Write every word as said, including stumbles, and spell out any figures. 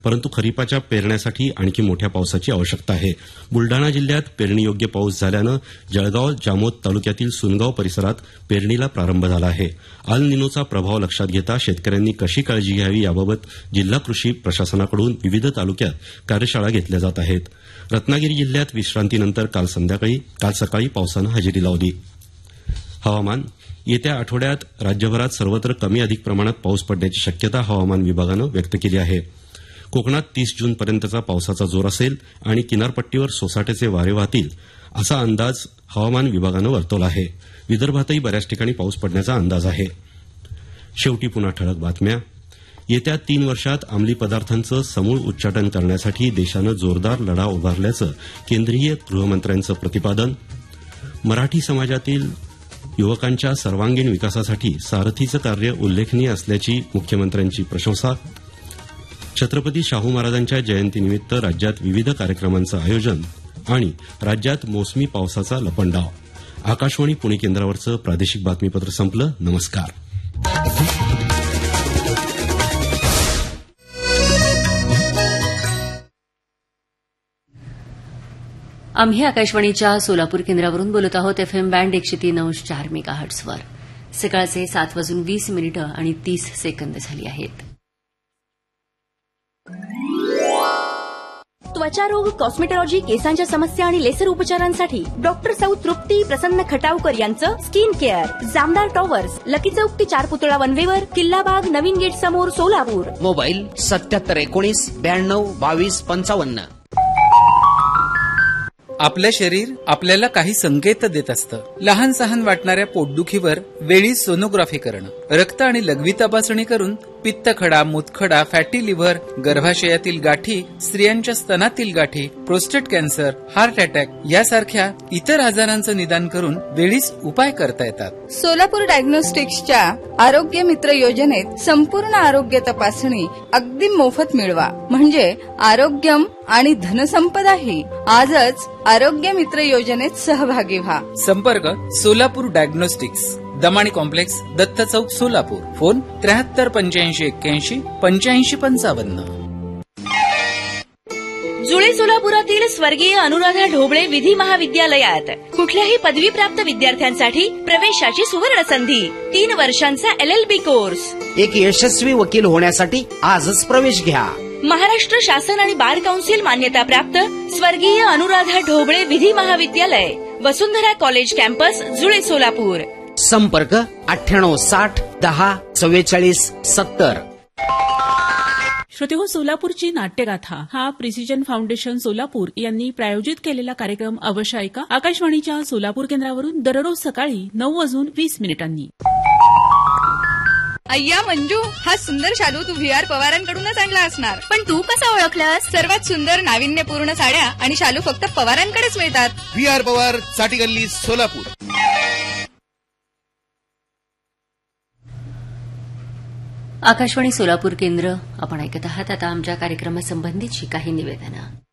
परंतु खरीपाच्या पेरण्यासाठी आणखी मोठ्या पावसाची आवश्यकता आहे. बुलडाणा जिल्ह्यात पेरणीयोग्य पाऊस झाल्यानं जळगाव जामोद तालुक्यातील सुनगाव परिसरात पेरणीला प्रारंभ झाला आहे. अल निनोचा प्रभाव लक्षात घेता शेतकऱ्यांनी कशी काळजी घ्यावी याबाबत जिल्हा कृषी प्रशासनाकडून विविध तालुक्यात कार्यशाळा घेतल्या जात आहेत. रत्नागिरी जिल्ह्यात विश्रांतीनंतर काल संध्याकाळी काल सकाळी पावसानं हजेरी लावली. हवामान. येत्या आठवड्यात राज्यभरात सर्वत्र कमी अधिक प्रमाणात पाऊस पडण्याची शक्यता हवामान विभागानं व्यक्त केली आहे. कोकणात तीस जूनपर्यंतचा पावसाचा जोर असेल आणि किनारपट्टीवर सोसाट्याचे वारे वाहतील असा अंदाज हवामान विभागानं वर्तवला आहे. विदर्भातही बऱ्याच ठिकाणी पाऊस पडण्याचा अंदाज आहे. शेवटी पुन्हा ठळक बातम्या. येत्या तीन वर्षात अंमली पदार्थांचं समूळ उच्चाटन करण्यासाठी देशानं जोरदार लढा उभारल्याचं केंद्रीय गृहमंत्र्यांचं प्रतिपादन. मराठी समाजातील युवकांच्या सर्वांगीण विकासासाठी सारथीचं कार्य उल्लेखनीय असल्याची मुख्यमंत्र्यांची प्रशंसा. छत्रपती शाहू महाराजांच्या जयंतीनिमित्त राज्यात विविध कार्यक्रमांचं आयोजन आणि राज्यात मोसमी पावसाचा लपंडाव. आकाशवाणी पुणे केंद्रावरचं प्रादेशिक बातमीपत्र संपलं. नमस्कार. आम्ही आकाशवाणीच्या सोलापूर केंद्रावरून बोलत आहोत. एफएम बँड एकशे तीन अंश चार मेगाहर्ट्झवर. सकाळचे सात वाजून वीस मिनिटं आणि तीस सेकंद झाली आहेत. त्वचारोग, कॉस्मेटॉलॉजी, केसांच्या समस्या आणि लेसर उपचारांसाठी डॉक्टर सौ तृप्ती प्रसन्न खटावकर यांचं skin care. Jamdar towers, lucky चौक ते चार पुतळा वनवेवर, किल्लाबाग, नवीन गेट समोर, सोलापूर. मोबाईल सत्याहत्तर एकोणीस ब्याण्णव बावीस पंचावन्न. आपलं शरीर आपल्याला काही संकेत देत असतं. लहान सहान वाटणाऱ्या पोटदुखीवर वेळीच सोनोग्राफी करणं, रक्त आणि लघवी तपासणी करून पित्तखडा, मूतखडा, फॅटी लिव्हर, गर्भाशयातील गाठी, स्त्रियांच्या स्तनातील गाठी, प्रोस्टेट कॅन्सर, हार्ट अटॅक यासारख्या इतर आजारांचं निदान करून वेळीच उपाय करता येतात. सोलापूर डायग्नोस्टिक्सच्या आरोग्य मित्र योजनेत संपूर्ण आरोग्य तपासणी अगदी मोफत मिळवा. म्हणजे आरोग्यम आणि धनसंपदाही. आजच आरोग्य मित्र योजनेत सहभागी व्हा. संपर्क सोलापूर डायग्नोस्टिक्स, दमाणी कॉम्प्लेक्स, दत्त चौक, सोलापूर. फोन त्र्याहत्तर पंच्याऐंशी एक्क्याऐंशी पंच्याऐंशी पंचावन्न. जुळे सोलापुरातील स्वर्गीय अनुराधा ढोबळे विधी महाविद्यालयात कुठल्याही पदवीप्राप्त विद्यार्थ्यांसाठी प्रवेशाची सुवर्ण संधी. तीन वर्षांचा एलएलबी कोर्स. एक यशस्वी वकील होण्यासाठी आजच प्रवेश घ्या. महाराष्ट्र शासन आणि बार काउन्सिल मान्यता प्राप्त स्वर्गीय अनुराधा ढोबळे विधी महाविद्यालय, वसुंधरा कॉलेज कॅम्पस, जुळे सोलापूर. संपर्क अठ्ठ्याण्णव साठ दहा चव्वेचाळीस सत्तर. श्रोतेहो, सोलापूरची नाट्यगाथा हा प्रिसिजन फाउंडेशन सोलापूर यांनी प्रायोजित केलेला कार्यक्रम अवश्य ऐका. आकाशवाणीच्या सोलापूर केंद्रावरून दररोज सकाळी नऊ वाजून वीस मिनिटांनी. अय्या मंजू, हा सुंदर शालू तू व्ही आर पवारांकडूनच आणला असणार. पण तू कसा ओळखलास? सर्वात सुंदर नाविन्यपूर्ण साड्या आणि शालू फक्त पवारांकडेच मिळतात. व्ही आर पवार, साठी गल्ली, सोलापूर. आकाशवाणी सोलापूर केंद्र आपण ऐकत आहात. आता आमच्या कार्यक्रमासंबंधीची काही निवेदनं.